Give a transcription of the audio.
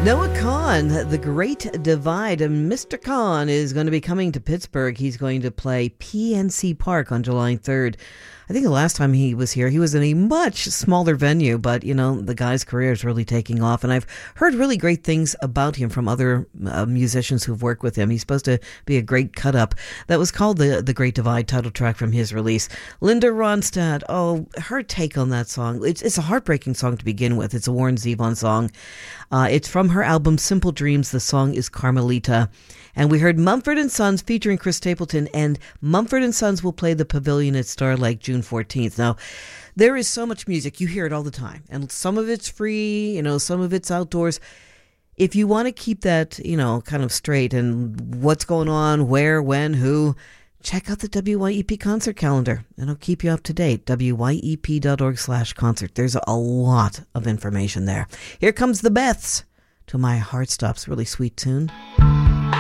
Noah Kahan, The Great Divide. And Mr. Kahan is going to be coming to Pittsburgh. He's going to play PNC Park on July 3rd. I think the last time he was here, he was in a much smaller venue, but, you know, the guy's career is really taking off. And I've heard really great things about him from other musicians who've worked with him. He's supposed to be a great cut-up. That was called The Great Divide, title track from his release. Linda Ronstadt, her take on that song. It's a heartbreaking song to begin with. It's a Warren Zevon song. It's from her album Simple Dreams. The song is Carmelita. And we heard Mumford & Sons featuring Chris Stapleton, and Mumford & Sons will play the Pavilion at Star Lake June 14th. Now, there is so much music. You hear it all the time. And some of it's free, some of it's outdoors. If you want to keep that, kind of straight and what's going on, where, when, who, check out the WYEP concert calendar. It'll keep you up to date. WYEP.org/concert. There's a lot of information there. Here comes the Beths to My Heart Stops. Really sweet tune.